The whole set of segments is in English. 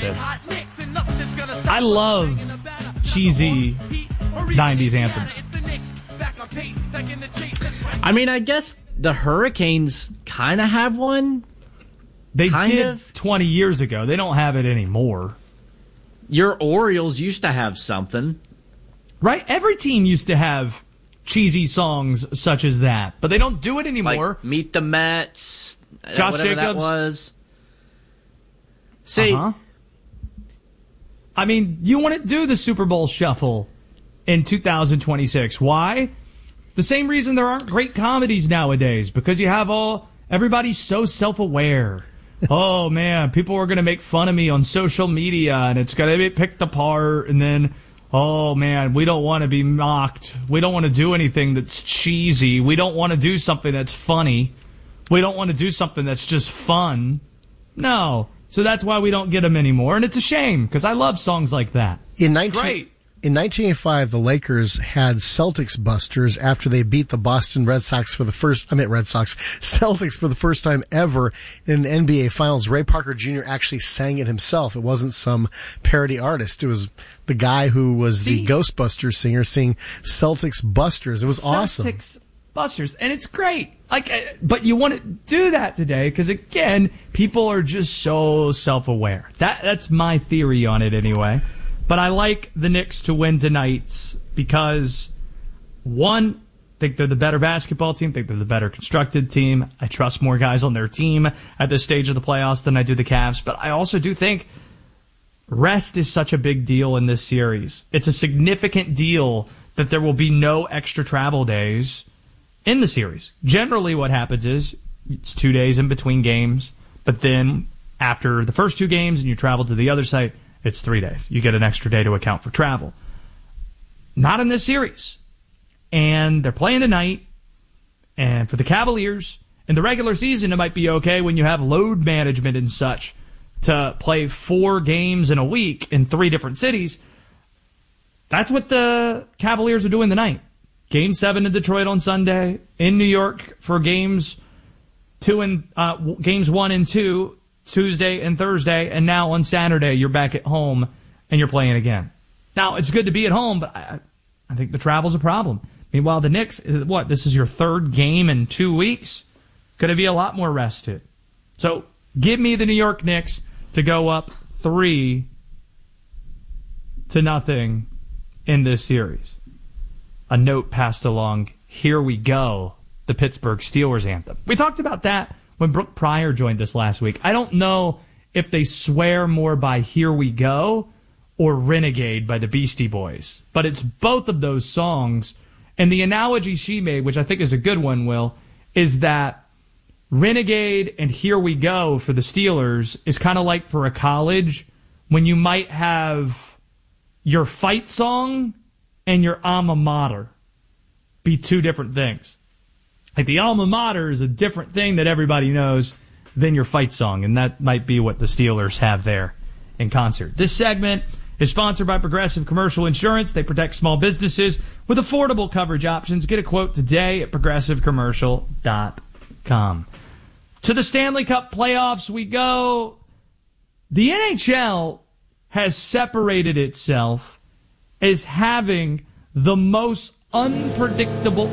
this. I love cheesy 90s anthems. I mean, I guess the Hurricanes kind of have one. They did 20 years ago. They don't have it anymore. Your Orioles used to have something. Right? Every team used to have cheesy songs such as that, but they don't do it anymore. Like Meet the Mets, Josh whatever Jacobs. That was. See, I mean, you want to do the Super Bowl shuffle in 2026. Why? The same reason there aren't great comedies nowadays, because you have everybody's so self-aware. Oh, man, people are going to make fun of me on social media, and it's going to be picked apart, and then, oh, man, we don't want to be mocked. We don't want to do anything that's cheesy. We don't want to do something that's funny. We don't want to do something that's just fun. No. So that's why we don't get them anymore, and it's a shame, because I love songs like that. Great. In 1985, the Lakers had Celtics busters after they beat the Boston Red Sox Celtics for the first time ever in an NBA Finals. Ray Parker Jr. actually sang it himself. It wasn't some parody artist. It was the guy who was the Ghostbusters singer singing Celtics Busters. It was awesome. Celtics Busters, and it's great. But you want to do that today because, again, people are just so self-aware. That's my theory on it anyway. But I like the Knicks to win tonight because, one, think they're the better basketball team, think they're the better constructed team. I trust more guys on their team at this stage of the playoffs than I do the Cavs. But I also do think rest is such a big deal in this series. It's a significant deal that there will be no extra travel days in the series. Generally what happens is it's 2 days in between games, but then after the first 2 games and you travel to the other site, it's 3 days. You get an extra day to account for travel. Not in this series. And they're playing tonight. And for the Cavaliers, in the regular season, it might be okay when you have load management and such to play 4 games in a week in 3 different cities. That's what the Cavaliers are doing tonight. Game 7 in Detroit on Sunday, in New York for games 1 and 2, Tuesday and Thursday, and now on Saturday you're back at home and you're playing again. Now, it's good to be at home, but I think the travel's a problem. Meanwhile, the Knicks, this is your 3rd game in 2 weeks? Going to be a lot more rested. So, give me the New York Knicks to go up 3-0 in this series. A note passed along, "Here we go," the Pittsburgh Steelers anthem. We talked about that when Brooke Pryor joined us last week. I don't know if they swear more by "Here We Go" or "Renegade" by the Beastie Boys, but it's both of those songs. And the analogy she made, which I think is a good one, Will, is that "Renegade" and "Here We Go" for the Steelers is kind of like for a college when you might have your fight song and your alma mater be 2 different things. Like the alma mater is a different thing that everybody knows than your fight song, and that might be what the Steelers have there in concert. This segment is sponsored by Progressive Commercial Insurance. They protect small businesses with affordable coverage options. Get a quote today at progressivecommercial.com. To the Stanley Cup playoffs we go. The NHL has separated itself as having the most unpredictable...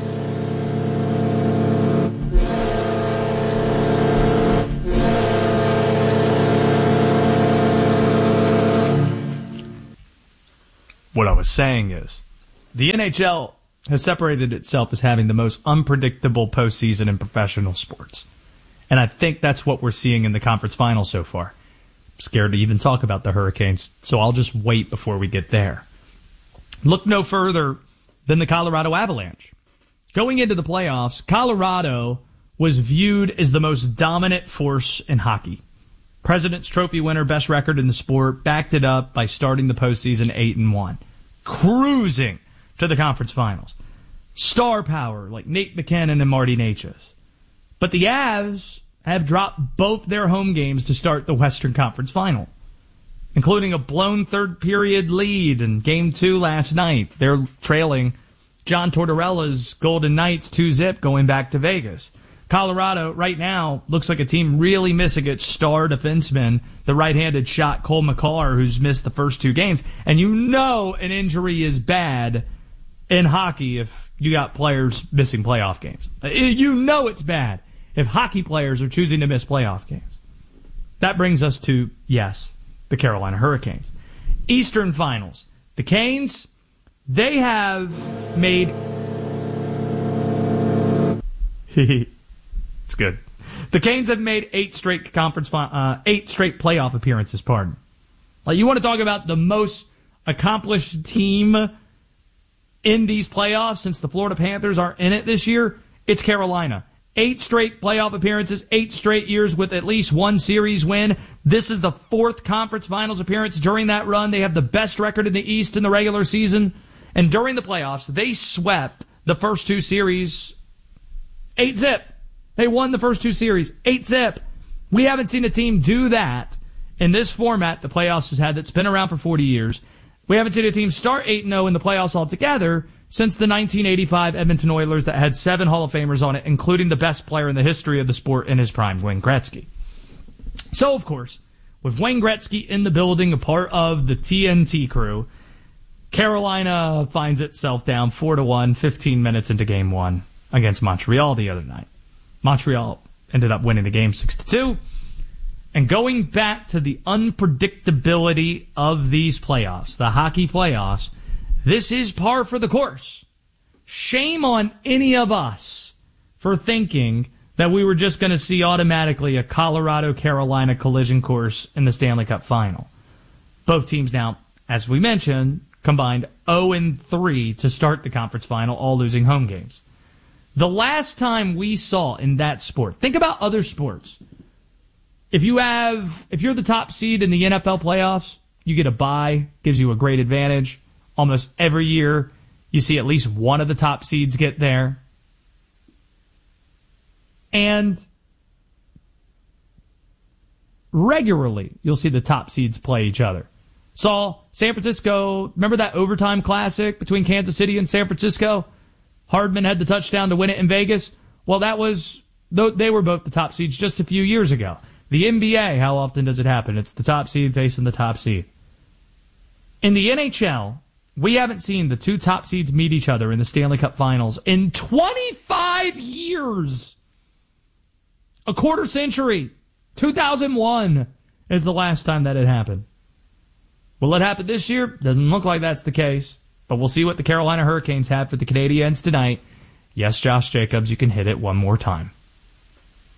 What I was saying is, the NHL has separated itself as having the most unpredictable postseason in professional sports. And I think that's what we're seeing in the conference finals so far. I'm scared to even talk about the Hurricanes, so I'll just wait before we get there. Look no further than the Colorado Avalanche. Going into the playoffs, Colorado was viewed as the most dominant force in hockey. President's Trophy winner, best record in the sport, backed it up by starting the postseason 8-1. Cruising to the conference finals. Star power like Nate McKinnon and Marty Necas. But the Avs have dropped both their home games to start the Western Conference Final, including a blown third-period lead in Game 2 last night. They're trailing John Tortorella's Golden Knights 2-0 going back to Vegas. Colorado right now looks like a team really missing its star defenseman, the right-handed shot Cole Makar, who's missed the first 2 games. And you know an injury is bad in hockey if you got players missing playoff games. You know it's bad if hockey players are choosing to miss playoff games. That brings us to, yes, the Carolina Hurricanes. Eastern Finals. The Canes, they have made... It's good. The Canes have made 8 straight playoff appearances, pardon. Like, you want to talk about the most accomplished team in these playoffs since the Florida Panthers are in it this year? It's Carolina. 8 straight playoff appearances, 8 straight years with at least 1 series win. This is the 4th conference finals appearance during that run. They have the best record in the East in the regular season. And during the playoffs, they swept the first 2 series 8-zip. They won the first 2 series 8-zip. We haven't seen a team do that in this format the playoffs has had that's been around for 40 years. We haven't seen a team start 8-0 in the playoffs altogether since the 1985 Edmonton Oilers that had 7 Hall of Famers on it, including the best player in the history of the sport in his prime, Wayne Gretzky. So, of course, with Wayne Gretzky in the building, a part of the TNT crew, Carolina finds itself down 4-1, 15 minutes into Game 1 against Montreal the other night. Montreal ended up winning the game 6-2. And going back to the unpredictability of these playoffs, the hockey playoffs, this is par for the course. Shame on any of us for thinking that we were just going to see automatically a Colorado-Carolina collision course in the Stanley Cup final. Both teams now, as we mentioned, combined 0-3 to start the conference final, all losing home games. The last time we saw in that sport, think about other sports. If you're the top seed in the NFL playoffs, you get a bye, gives you a great advantage. Almost every year, you see at least one of the top seeds get there. And regularly, you'll see the top seeds play each other. Saw San Francisco, remember that overtime classic between Kansas City and San Francisco? Hardman had the touchdown to win it in Vegas. Well, they were both the top seeds just a few years ago. The NBA, how often does it happen? It's the top seed facing the top seed. In the NHL, we haven't seen the 2 top seeds meet each other in the Stanley Cup Finals in 25 years. A quarter century. 2001 is the last time that had happened. Will it happen this year? Doesn't look like that's the case. But we'll see what the Carolina Hurricanes have for the Canadiens tonight. Yes, Josh Jacobs, you can hit it one more time.